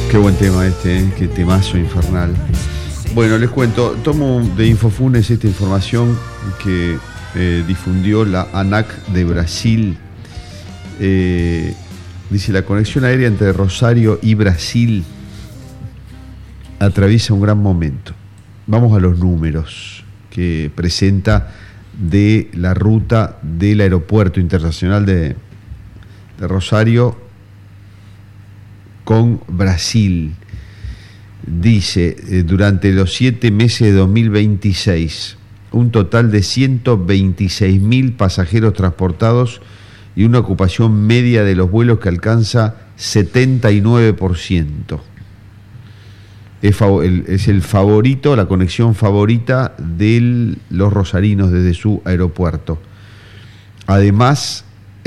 Qué buen tema qué temazo infernal. Bueno, les cuento, tomo de Infofunes esta información que difundió la ANAC de Brasil. Dice: la conexión aérea entre Rosario y Brasil atraviesa un gran momento. Vamos a los números que presenta de la ruta del aeropuerto internacional de Rosario con Brasil. Dice, durante los 7 meses de 2026, un total de 126.000 pasajeros transportados y una ocupación media de los vuelos que alcanza 79%. Es el favorito, la conexión favorita de los rosarinos desde su aeropuerto. Además,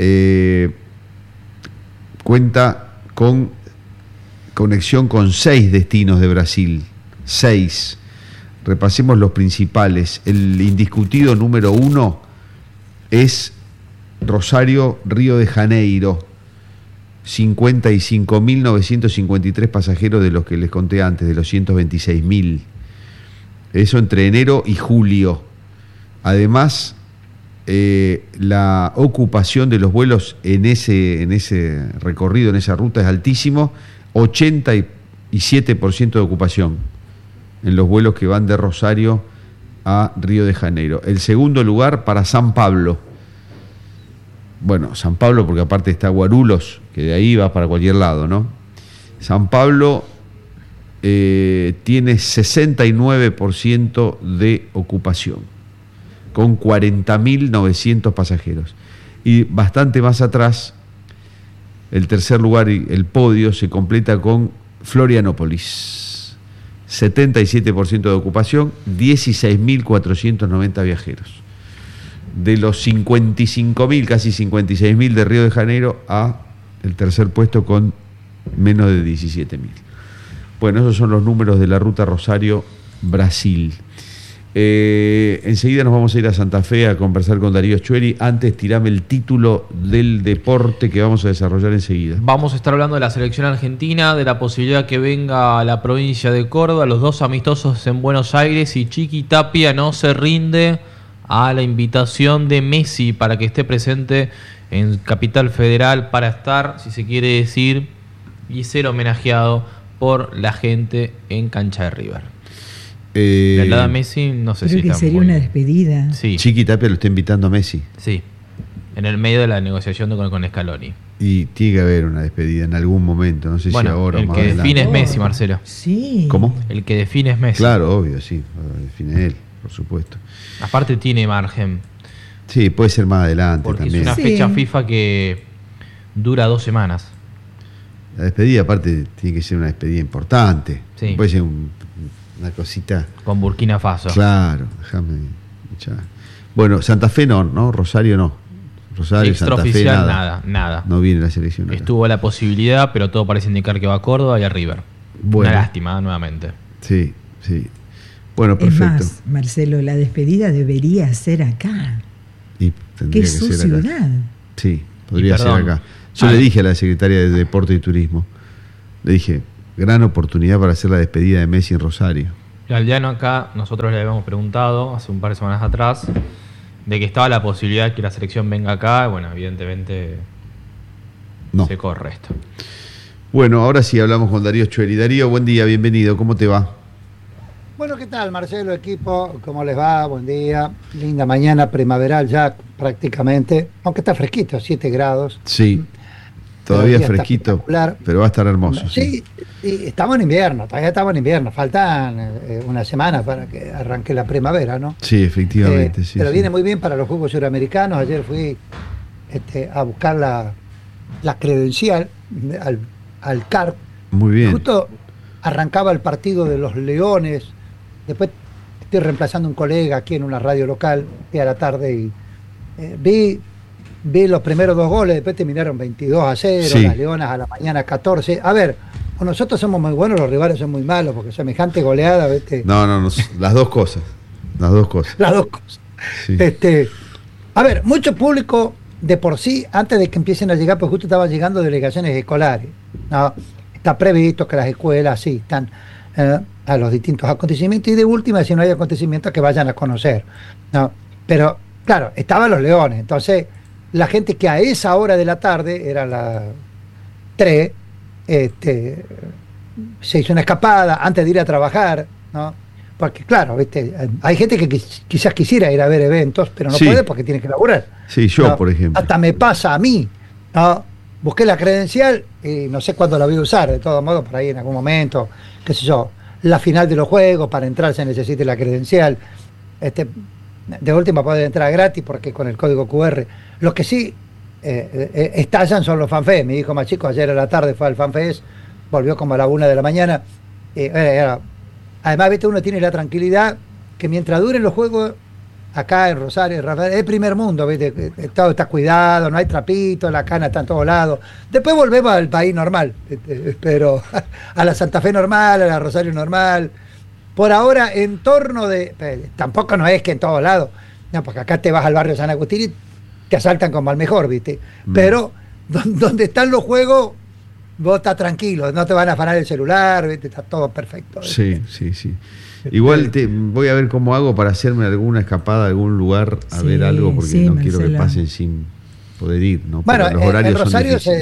cuenta con conexión con 6 destinos de Brasil. 6. Repasemos los principales. El indiscutido número 1 es Rosario, Río de Janeiro. 55.953 pasajeros de los que les conté antes, de los 126.000. Eso entre enero y julio. Además, la ocupación de los vuelos en ese recorrido, en esa ruta, es altísimo. 87% de ocupación en los vuelos que van de Rosario a Río de Janeiro. El segundo lugar para San Pablo. Bueno, San Pablo porque aparte está Guarulhos, que de ahí va para cualquier lado, ¿no? San Pablo tiene 69% de ocupación, con 40.900 pasajeros. Y bastante más atrás, el tercer lugar y el podio se completa con Florianópolis. 77% de ocupación, 16.490 viajeros. De los 55.000, casi 56.000 de Río de Janeiro a el tercer puesto con menos de 17.000. Bueno, esos son los números de la ruta Rosario-Brasil. Enseguida nos vamos a ir a Santa Fe a conversar con Darío Schueri. Antes, tirame el título del deporte que vamos a desarrollar enseguida. Vamos a estar hablando de la selección argentina, de la posibilidad que venga a la provincia de Córdoba, los 2 amistosos en Buenos Aires, y Chiqui Tapia no se rinde a la invitación de Messi para que esté presente en Capital Federal para estar, si se quiere decir, y ser homenajeado por la gente en cancha de River. La lado de Messi no sé si creo que sería una despedida. Sí. Chiqui Tapia lo está invitando a Messi. Sí, en el medio de la negociación con Scaloni. Y tiene que haber una despedida en algún momento, no sé si ahora o más adelante. El que define es Messi, Marcelo. Sí. ¿Cómo? El que define es Messi. Claro, obvio, sí, lo define él, por supuesto. Aparte tiene margen. Sí, puede ser más adelante porque también. Es una fecha FIFA que dura 2 semanas. La despedida, aparte, tiene que ser una despedida importante. Sí. No puede ser una cosita. Con Burkina Faso. Claro, déjame echar. Bueno, Santa Fe no, Rosario no. Rosario, Santa Fe, nada. No viene la selección acá. Estuvo la posibilidad, pero todo parece indicar que va a Córdoba y a River. Bueno. Una lástima, nuevamente. Sí. Bueno, perfecto. Es más, Marcelo, la despedida debería ser acá. Y que es su ciudad. Sí, podría ser acá. Yo le dije a la secretaria de Deporte y Turismo, le dije, gran oportunidad para hacer la despedida de Messi en Rosario. Galdiano acá, nosotros le habíamos preguntado hace un par de semanas atrás de que estaba la posibilidad de que la selección venga acá. Bueno, evidentemente no se corre esto. Bueno, ahora sí hablamos con Darío Schueri. Darío, buen día, bienvenido, ¿cómo te va? Bueno, ¿qué tal, Marcelo, equipo? ¿Cómo les va? Buen día. Linda mañana primaveral ya prácticamente, aunque está fresquito, 7 grados. Sí, todavía fresquito, pero va a estar hermoso. Sí, y estamos en invierno, todavía estamos en invierno. Faltan una semana para que arranque la primavera, ¿no? Sí, efectivamente. Sí, pero viene muy bien para los Juegos Suramericanos. Ayer fui a buscar la credencial al CAR. Muy bien. Justo arrancaba el partido de los Leones. Después estoy reemplazando a un colega aquí en una radio local a la tarde y vi los primeros 2 goles, después terminaron 22-0, sí. Las Leonas a la mañana 14. A ver, o nosotros somos muy buenos, los rivales son muy malos, porque semejante goleada, ¿viste? No, las dos cosas. Las dos cosas. Sí. A ver, mucho público de por sí, antes de que empiecen a llegar, pues justo estaban llegando delegaciones escolares, ¿no? está previsto que las escuelas asistan a los distintos acontecimientos, y de última, si no hay acontecimientos, que vayan a conocer, ¿no? Pero, claro, estaban los Leones, entonces la gente que a esa hora de la tarde, era las 3, se hizo una escapada antes de ir a trabajar, ¿no? Porque, claro, ¿viste? Hay gente que quizás quisiera ir a ver eventos, pero no puede porque tiene que laburar. Sí, yo, ¿no? por ejemplo. Hasta me pasa a mí, ¿no? Busqué la credencial y no sé cuándo la voy a usar, de todos modos, por ahí en algún momento, qué sé yo, la final de los juegos, para entrar se necesita la credencial. De última puede entrar gratis porque con el código QR. Lo que sí estallan son los fanfest. Mi hijo más chico ayer a la tarde fue al fanfest, volvió como a la 1 de la mañana. Además, ¿viste? Uno tiene la tranquilidad que mientras duren los juegos, acá en Rosario, Rafael, es primer mundo, ¿viste? Todo está cuidado, no hay trapitos, la cana está en todos lados. Después volvemos al país normal, pero a la Santa Fe normal, a la Rosario normal. Por ahora, en torno de... tampoco no es que en todos lados, no, porque acá te vas al barrio San Agustín y te asaltan como al mejor, ¿viste? Pero donde están los juegos, vos estás tranquilo, no te van a afanar el celular, ¿viste? Está todo perfecto, ¿viste? Sí. Igual voy a ver cómo hago para hacerme alguna escapada a algún lugar a ver algo, porque no quiero que pasen sin poder ir, ¿no? Bueno, los horarios en Rosario son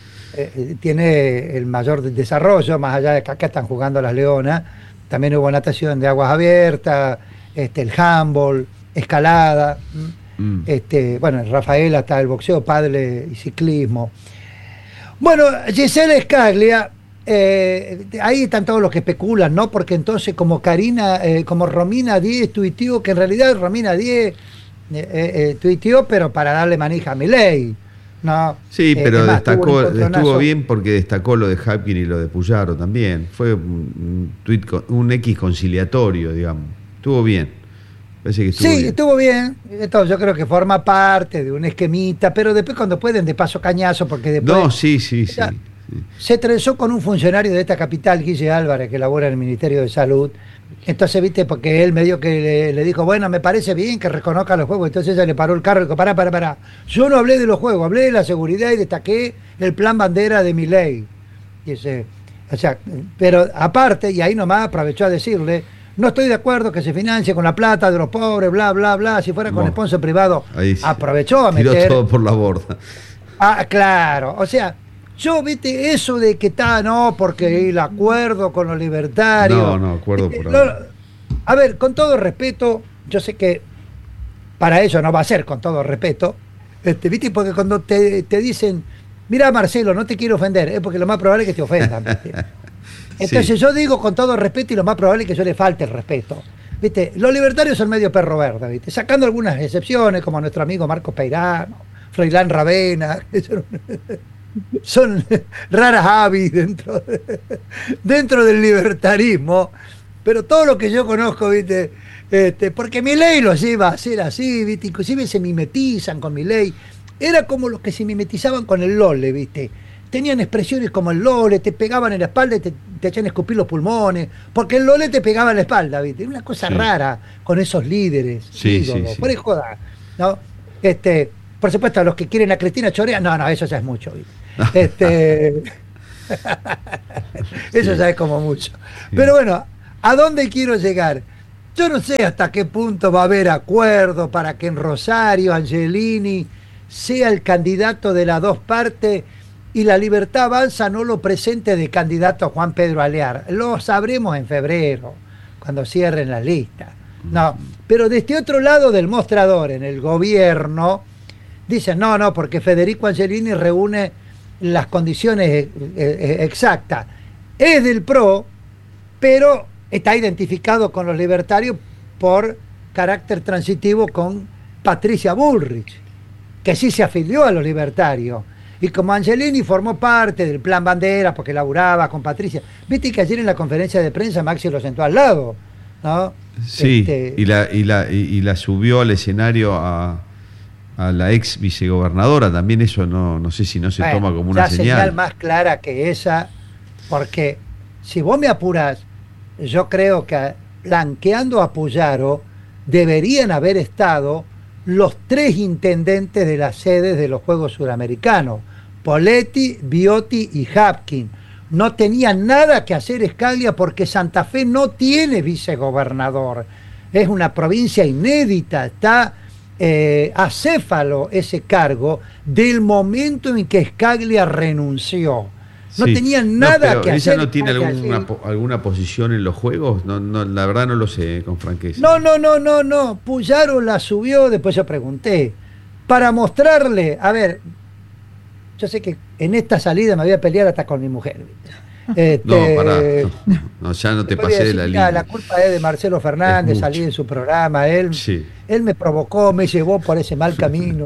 tiene el mayor desarrollo, más allá de que acá están jugando las Leonas. También hubo natación de aguas abiertas, el handball, escalada, bueno, en Rafaela está el boxeo, pádel y ciclismo. Bueno, Gisela Scaglia, ahí están todos los que especulan, ¿no? Porque entonces como Romina 10 tuiteó, que en realidad Romina 10 tuiteó, pero para darle manija a Milei, ¿no? Sí, pero estuvo bien porque destacó lo de Hapkin y lo de Puyaro también. Fue un tuit, un X conciliatorio, digamos. Estuvo bien. Parece que estuvo bien. Esto yo creo que forma parte de un esquemita, pero después cuando pueden de paso cañazo, porque después... No, sí. Se trenzó con un funcionario de esta capital, Guille Álvarez, que labora en el Ministerio de Salud. Entonces, viste, porque él medio que le dijo, bueno, me parece bien que reconozca los juegos. Entonces ella le paró el carro y dijo, pará. Yo no hablé de los juegos, hablé de la seguridad y destaqué el plan bandera de Milei. Pero aparte, y ahí nomás aprovechó a decirle, no estoy de acuerdo que se financie con la plata de los pobres, bla, bla, bla. Si fuera con sponsor privado, aprovechó a meter... Tiró todo por la borda. Ah, claro, o sea... Yo, viste, eso de que está, no, porque el acuerdo con los libertarios. No, acuerdo por ahora. A ver, con todo respeto, yo sé que para ellos no va a ser con todo respeto, viste, porque cuando te dicen, mira Marcelo, no te quiero ofender, es porque lo más probable es que te ofendan, ¿viste? Entonces yo digo con todo respeto y lo más probable es que yo le falte el respeto. ¿Viste? Los libertarios son medio perro verde, ¿viste? Sacando algunas excepciones, como nuestro amigo Marcos Peirano, Froilán Ravena, son raras avis dentro del libertarismo, pero todo lo que yo conozco, ¿viste? Porque Milei lo lleva a hacer así, ¿viste? Inclusive se mimetizan con Milei. Era como los que se mimetizaban con el Lole, ¿viste? Tenían expresiones como el Lole, te pegaban en la espalda y te hacían escupir los pulmones, porque el Lole te pegaba en la espalda, ¿viste? Una cosa rara con esos líderes, ídolos. Por ahí joda, ¿no? Por supuesto, a los que quieren a Cristina Chorea, no, eso ya es mucho, ¿viste? Eso ya es como mucho. Pero bueno, ¿a dónde quiero llegar? Yo no sé hasta qué punto va a haber acuerdo para que en Rosario Angelini sea el candidato de las dos partes y la Libertad Avanza no lo presente de candidato a Juan Pedro Alear. Lo sabremos en febrero, cuando cierren la lista. No, pero de este otro lado del mostrador, en el gobierno, dicen no, porque Federico Angelini reúne las condiciones exactas. Es del PRO, pero está identificado con los libertarios por carácter transitivo con Patricia Bullrich, que sí se afilió a los libertarios. Y como Angelini formó parte del plan Bandera, porque laburaba con Patricia. Viste que ayer en la conferencia de prensa Maxi lo sentó al lado, ¿no? Sí, y la subió al escenario a la ex vicegobernadora, también eso no sé si no se toma como una señal más clara que esa, porque si vos me apuras, yo creo que blanqueando a Puyaro deberían haber estado los 3 intendentes de las sedes de los Juegos Suramericanos, Poletti, Biotti y Hapkin. no tenía nada que hacer Scalia porque Santa Fe no tiene vicegobernador. Es una provincia inédita, está acéfalo ese cargo del momento en que Scalia renunció. No Sí. tenía nada pero que ¿ella hacer. no tiene Scalia, alguna posición en los juegos? No, la verdad no lo sé con franqueza. No. Puyaro la subió, después yo pregunté, para mostrarle, a ver, yo sé que en esta salida me voy a pelear hasta con mi mujer. No, pará. No, ya no te podría pasé de decir, la "Mirá, línea. la culpa es de Marcelo Fernández, Es mucho. salí de su programa, él Sí. me provocó, me llevó por ese mal camino".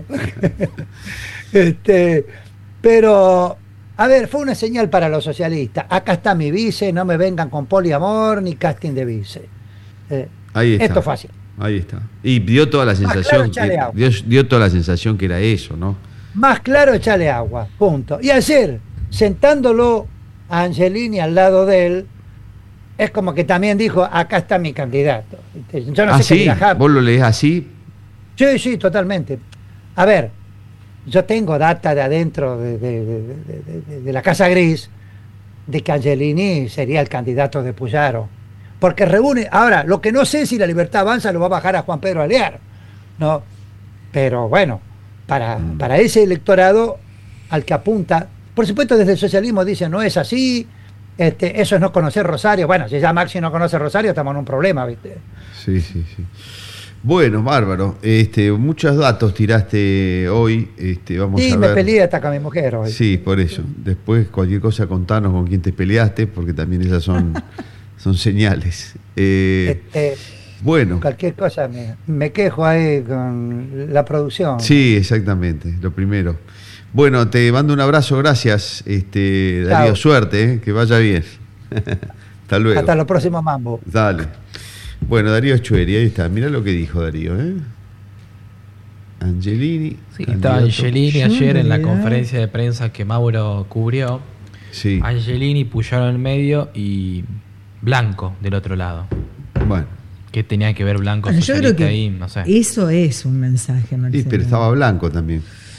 Pero, a ver, fue una señal para los socialistas. Acá está mi vice, no me vengan con poliamor ni casting de vice. Ahí está. Esto es fácil. Ahí está. Y dio toda la claro, sensación echale agua. dio toda la sensación que era eso, ¿no? Más claro, echale agua, punto. Y ayer, sentándolo a Angelini al lado de él, es como que también dijo, acá está mi candidato. Yo no sé qué sí, dirá Happy. vos lo lees así. Sí, totalmente. A ver, yo tengo data de adentro de la Casa Gris de que Angelini sería el candidato de Puyaro. Porque reúne, ahora, lo que no sé es si la Libertad Avanza lo va a bajar a Juan Pedro Alear, ¿no? Pero bueno, para ese electorado al que apunta, por supuesto desde el socialismo dicen, no es así, eso es no conocer Rosario. Bueno, si ya Maxi no conoce Rosario, estamos en un problema, ¿viste? Sí. Bueno, bárbaro. Muchos datos tiraste hoy. Vamos Sí, a me ver. peleé hasta con mi mujer hoy. Sí, por eso. Después cualquier cosa contanos con quién te peleaste, porque también esas son señales. Bueno. Cualquier cosa me quejo ahí con la producción. Sí, exactamente, lo primero. Bueno, te mando un abrazo, gracias, Darío, Chao. suerte, que vaya bien. Hasta luego. Hasta los próximos mambo. Dale. Bueno, Darío Chueri, ahí está. Mirá lo que dijo Darío, Angelini. Sí, candidato. estaba Angelini Yo ayer en la realidad- conferencia de prensa que Mauro cubrió. Sí, Angelini, Puyaro en el medio y Blanco del otro lado. bueno. ¿Qué tenía que ver Blanco Bueno, yo creo socialista que ahí? No sé. eso es un mensaje, Sí, Marcelo. pero estaba Blanco también.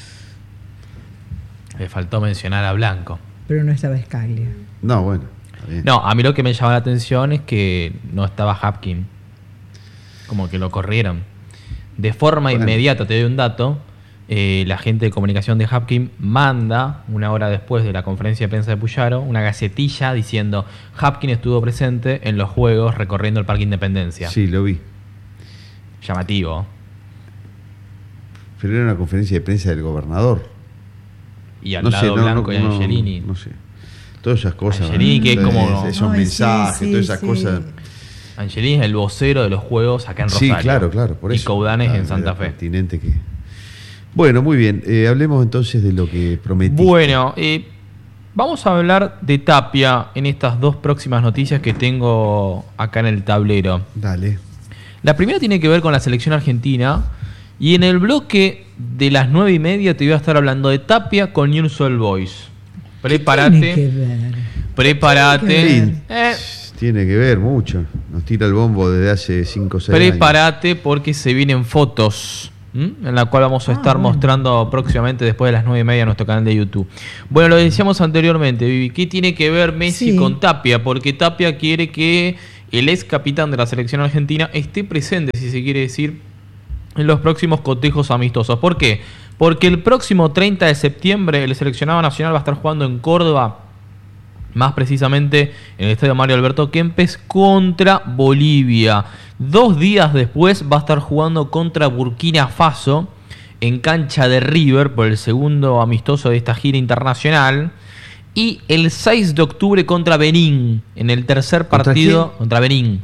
Le faltó mencionar a Blanco. Pero no estaba Scalia. No, bueno, está bien. No, a mí lo que me llama la atención es que no estaba Hapkin. Como que lo corrieron. De forma Bueno. inmediata, te doy un dato. La gente de comunicación de Hapkin manda, una hora después de la conferencia de prensa de Puyaro, una gacetilla diciendo: Hapkin estuvo presente en los juegos recorriendo el Parque Independencia. Sí, lo vi. Llamativo. Pero era una conferencia de prensa del gobernador. Y al lado Blanco y Angelini. No sé. Todas esas cosas. Angelini, que es como- Esos Ay, mensajes, sí, todas esas sí. cosas. Angelini es el vocero de los juegos acá en Sí, Rosario. claro, por eso. Y Coudanes Ah, en Santa era Fe. pertinente que... Bueno, muy bien. Hablemos entonces de lo que prometí. Bueno, vamos a hablar de Tapia en estas dos próximas noticias que tengo acá en el tablero. Dale. La primera tiene que ver con la selección argentina. Y en el bloque de las 9:30 te voy a estar hablando de Tapia con News All Boys. Tiene que Prepárate. ver. Prepárate. Tiene Tiene que ver mucho. Nos tira el bombo desde hace 5 o 6 años. Prepárate porque se vienen fotos, en la cual vamos a estar bueno. mostrando próximamente después de las 9:30 en nuestro canal de YouTube. Bueno, lo decíamos anteriormente, Vivi, ¿qué tiene que ver Messi Sí. con Tapia? Porque Tapia quiere que el ex capitán de la selección argentina esté presente, si se quiere decir, en los próximos cotejos amistosos. ¿Por qué? Porque el próximo 30 de septiembre el seleccionado nacional va a estar jugando en Córdoba, más precisamente en el estadio Mario Alberto Kempes, contra Bolivia. 2 días después va a estar jugando contra Burkina Faso en cancha de River por el segundo amistoso de esta gira internacional. Y el 6 de octubre contra Benín, en el tercer ¿Contra partido quién? contra Benín.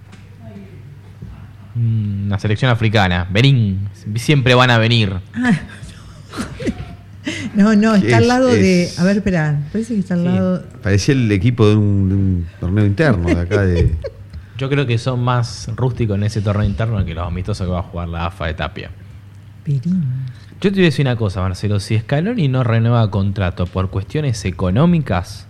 Una selección africana. Benín. Siempre van a venir. No, ¿Qué está al lado es? de. A ver, espera. Parece que está al Sí. lado. Parecía el equipo de un torneo interno de acá de... Yo creo que son más rústicos en ese torneo interno que los amistosos que va a jugar la AFA de Tapia. Perín. Yo te voy a decir una cosa, Marcelo. Si Scaloni no renueva contrato por cuestiones económicas,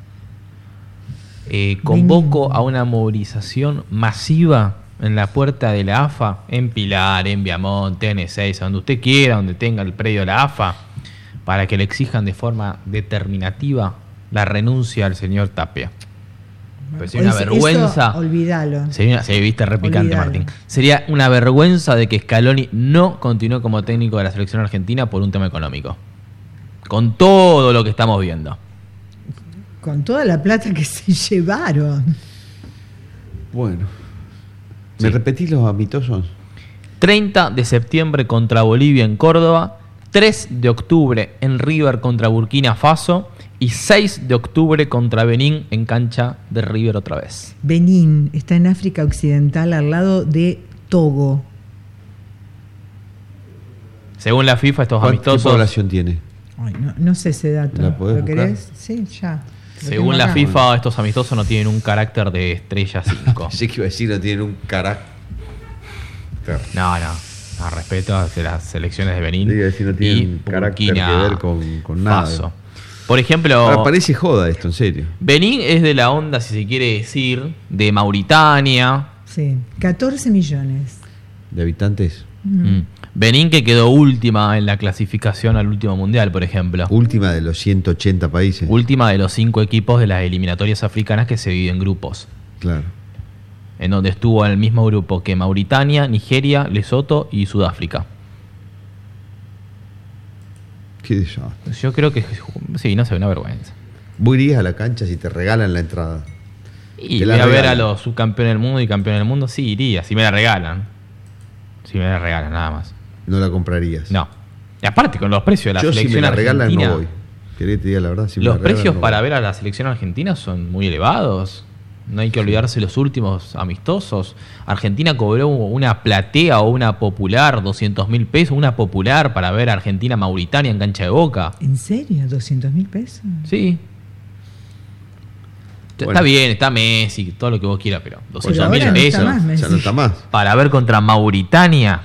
convoco a una movilización masiva en la puerta de la AFA, en Pilar, en Viamonte, en Ezeiza, donde usted quiera, donde tenga el predio de la AFA, para que le exijan de forma determinativa la renuncia del señor Tapia. Pues sería una vergüenza. Eso, olvídalo. Sí, viste, repicante, Olvídalo. Martín. Sería una vergüenza de que Scaloni no continúe como técnico de la selección argentina por un tema económico. Con todo lo que estamos viendo. Con toda la plata que se llevaron. Bueno. ¿Me Sí. repetís los amistosos? 30 de septiembre contra Bolivia en Córdoba, 3 de octubre en River contra Burkina Faso y 6 de octubre contra Benín en cancha de River otra vez. Benín está en África Occidental al lado de Togo. Según la FIFA, estos ¿Qué amistosos, población tiene? Ay, no sé ese dato. ¿La podés ¿Lo buscar? querés? Sí, ya. Lo según tengo la acá. FIFA, estos amistosos no tienen un carácter de estrella 5. Sé que iba a decir, no tienen un carácter. No, respeto a las selecciones de Benín Sí, iba a decir, no y tienen carácter Burkina que ver con nada. Faso. Por ejemplo, Ahora parece joda esto, en serio. Benín es de la onda, si se quiere decir, de Mauritania. Sí, 14 millones. ¿De habitantes? Benín, que quedó última en la clasificación al último mundial, por ejemplo. Última de los 180 países. Última de los 5 equipos de las eliminatorias africanas que se dividen en grupos. Claro. En donde estuvo en el mismo grupo que Mauritania, Nigeria, Lesoto y Sudáfrica. Qué desastre. Yo creo que sí, no sé, una vergüenza. Vos irías a la cancha si te regalan la entrada. Y Te voy la a ver a regalan. los subcampeones del mundo y campeones del mundo, sí iría, si me la regalan. Si me la regalan, nada más. No la comprarías. No. Y aparte, con los precios de la Yo si selección me la regalan argentina, no voy. ¿Querés que te diga la verdad? Si me los la regalan, precios no para voy. ver a la selección argentina son muy elevados. No hay que olvidarse los últimos amistosos. Argentina cobró una platea o una popular, 200.000 pesos, una popular para ver a Argentina-Mauritania en cancha de Boca. ¿En serio? ¿200.000 pesos? Sí. Bueno. Está bien, está Messi, todo lo que vos quieras, pero Pero 200.000 ahora no está pesos más Messi. Ya no está más. para ver contra Mauritania.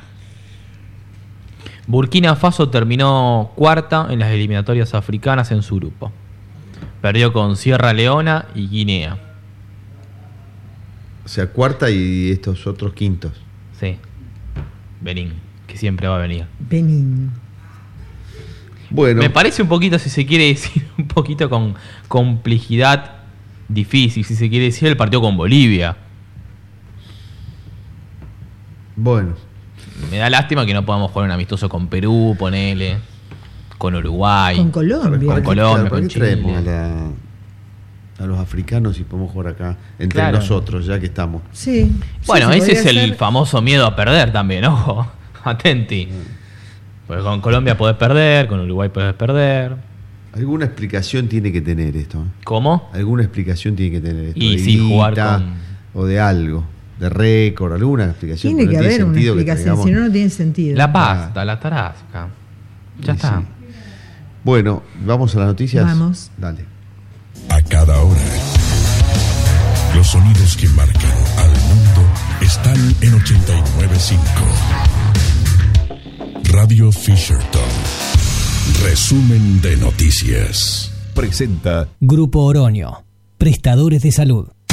Burkina Faso terminó cuarta en las eliminatorias africanas en su grupo. Perdió con Sierra Leona y Guinea. O sea, cuarta y estos otros quintos. Sí. Benín, que siempre va a venir. Benín. Bueno, Me parece un poquito, si se quiere decir, un poquito con complejidad difícil, si se quiere decir, el partido con Bolivia. bueno. Me da lástima que no podamos jugar un amistoso con Perú, ponele, con Uruguay. Con Colombia. Con Colombia, ¿Para con qué traemos Chile? a los africanos y podemos jugar acá entre Claro. nosotros, ya que estamos? Sí. Bueno, sí, se ese es podría el hacer. famoso miedo a perder también, ojo. Atenti. Porque con Colombia podés perder, con Uruguay podés perder. Alguna explicación tiene que tener esto. ¿eh? ¿Cómo? Alguna explicación tiene que tener esto. Y de sí, jugar guita, con- o de algo, de récord, alguna explicación. Tiene pero que no haber una sentido que explicación, traigamos- si no, no tiene sentido. La pasta, la tarasca. Ya Y está. sí. Bueno, vamos a las noticias. Vamos. Dale. A cada hora. Los sonidos que marcan al mundo están en 89.5. Radio Fisherton. Resumen de noticias. Presenta Grupo Oroño, prestadores de salud.